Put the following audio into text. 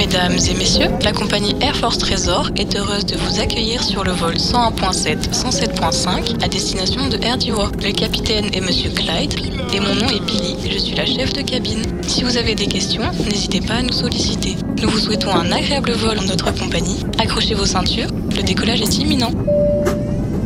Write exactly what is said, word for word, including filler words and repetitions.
Mesdames et messieurs, la compagnie Air Force Trésor est heureuse de vous accueillir sur le vol cent un point sept, cent sept point cinq à destination de Air Diwa. Le capitaine est Monsieur Clyde et mon nom est Billy, je suis la chef de cabine. Si vous avez des questions, n'hésitez pas à nous solliciter. Nous vous souhaitons un agréable vol en notre compagnie. Accrochez vos ceintures, le décollage est imminent.